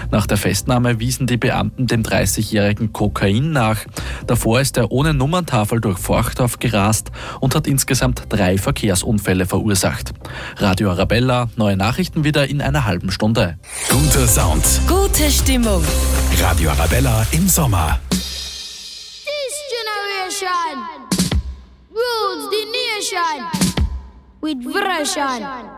Nach der Festnahme wiesen die Beamten dem 30-jährigen Kokain nach. Davor ist er ohne Nummerntafel durch Forchdorf gerast und hat insgesamt 3 Verkehrsunfälle verursacht. Radio Arabella, neue Nachrichten wieder in einer halben Stunde. Guter Sound. Gute Stimmung. Radio Arabella im Sommer. This generation rules the nation with version.